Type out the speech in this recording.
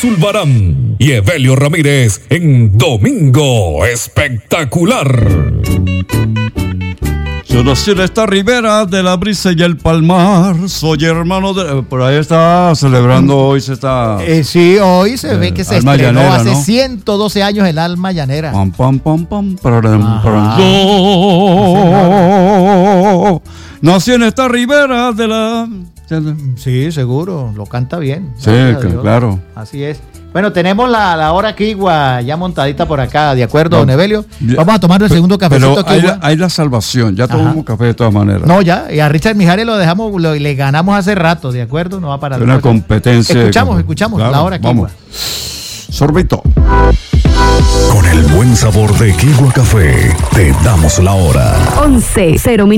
Zulbarán y Evelio Ramírez en Domingo Espectacular. Yo nací en esta ribera de la brisa y el palmar. Soy hermano de... Por ahí está celebrando, hoy se está... Sí, hoy se ve que se Alma estrenó Llanera, hace ¿no? 112 años el Alma Llanera. Pam, pam, pam, pam, pararam, Ajá. pararam. Yo nací en esta ribera de la... Sí, seguro, lo canta bien. Sí, Gracias a Dios. claro. Así es. Bueno, tenemos la hora Quigua ya montadita por acá, ¿de acuerdo, No. don Evelio? Ya. Vamos a tomar el segundo cafecito Pero hay Quigua. hay la salvación, ya tomamos café de todas maneras. No, ya, y a Richard Mijares lo dejamos, le ganamos hace rato, ¿de acuerdo? No va para Es una competencia. Escuchamos Claro, la hora Quigua. vamos. Sorbito. Con el buen sabor de Quigua Café, te damos la hora. 11:00